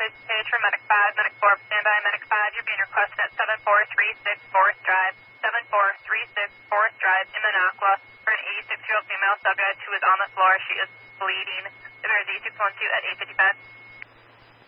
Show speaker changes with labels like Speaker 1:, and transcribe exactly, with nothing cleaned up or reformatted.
Speaker 1: Face to page for Medic five, Medic four, standby, Medic five, you're being requested at seven four three six Forest Drive, seven four three six Forest Drive in Minocqua for an eighty-six-year-old female subject who is on the floor. She is bleeding. The emergency six one two at eight fifty-five.